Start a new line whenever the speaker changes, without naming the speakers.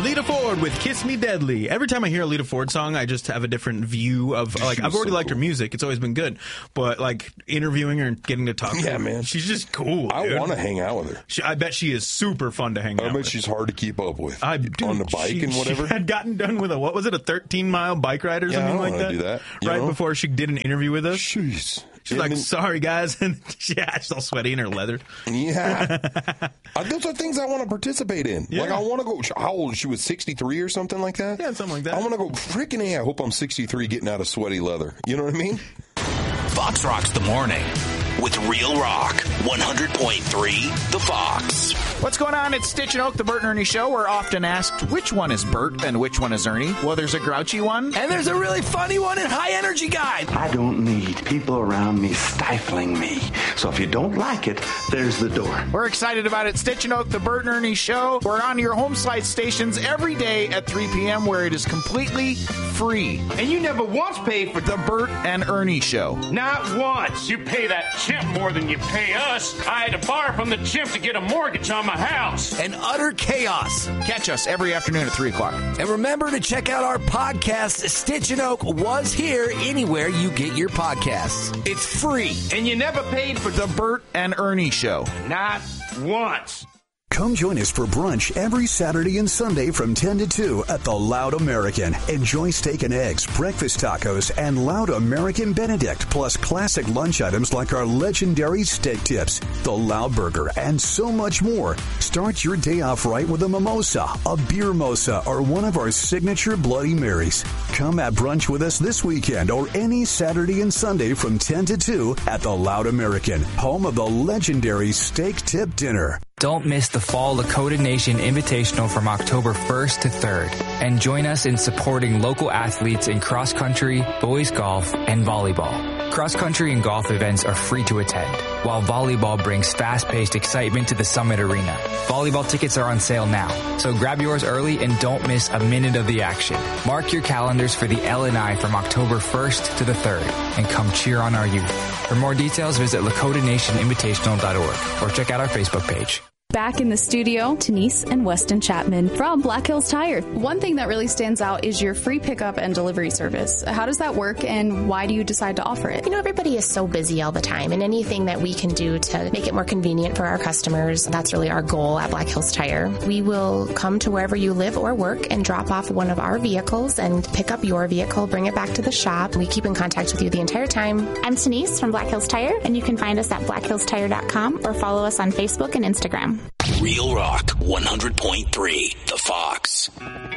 Lita Ford with Kiss Me Deadly. Every time I hear a Lita Ford song, I just have a different view of, like, I've already liked her music. It's always been good. But, like, interviewing her and getting to talk to her,
man.
She's just cool,
I want to hang out with her.
I bet she is super fun to hang out with.
I bet she's hard to keep up with.
On
the bike and whatever.
She had gotten done with a 13-mile bike ride or something like that?
Do that.
Right before she did an interview with us.
Jeez.
She's like, sorry, guys. And she's all sweaty in her leather.
Yeah. Those are things I want to participate in.
Yeah.
Like, I want to go, how old? She was 63 or something like that?
Yeah, something like that.
I want to go, freaking A, I hope I'm 63 getting out of sweaty leather. You know what I mean?
Fox Rocks the Morning with Real Rock 100.3 The Fox.
What's going on? It's Stitch and Oak, the Bert and Ernie Show. We're often asked which one is Bert and which one is Ernie. Well, there's a grouchy one.
And there's a really funny one and high energy guy.
I don't need people around me stifling me. So if you don't like it, there's the door.
We're excited about it. Stitch and Oak, the Bert and Ernie Show. We're on your home slide stations every day at 3 p.m. where it is completely free.
And you never once paid for
the Bert and Ernie Show.
Not once. You pay that chimp more than you pay us. I had to borrow from the chimp to get a mortgage on my house.
And utter chaos.
Catch us every afternoon at 3 o'clock.
And remember to check out our podcast, Stitch and Oak Was Here, anywhere you get your podcasts. It's free.
And you never paid for
the Bert and Ernie Show.
Not once.
Come join us for brunch every Saturday and Sunday from 10 to 2 at the Loud American. Enjoy steak and eggs, breakfast tacos, and Loud American Benedict, plus classic lunch items like our legendary steak tips, the Loud Burger, and so much more. Start your day off right with a mimosa, a beer mosa, or one of our signature Bloody Marys. Come at brunch with us this weekend or any Saturday and Sunday from 10 to 2 at the Loud American, home of the legendary steak tip dinner.
Don't miss the Fall Lakota Nation Invitational from October 1st to 3rd. And join us in supporting local athletes in cross country, boys golf, and volleyball. Cross country and golf events are free to attend, while volleyball brings fast-paced excitement to the Summit Arena. Volleyball tickets are on sale now, so grab yours early and don't miss a minute of the action. Mark your calendars for the LNI from October 1st to the 3rd and come cheer on our youth. For more details, visit LakotaNationInvitational.org or check out our Facebook page.
Back in the studio, Denise and Weston Chapman from Black Hills Tire. One thing that really stands out is your free pickup and delivery service. How does that work, and why do you decide to offer it?
You know, everybody is so busy all the time, and anything that we can do to make it more convenient for our customers, that's really our goal at Black Hills Tire. We will come to wherever you live or work and drop off one of our vehicles and pick up your vehicle, bring it back to the shop. We keep in contact with you the entire time.
I'm Denise from Black Hills Tire, and you can find us at blackhillstire.com or follow us on Facebook and Instagram.
Real Rock 100.3 The Fox.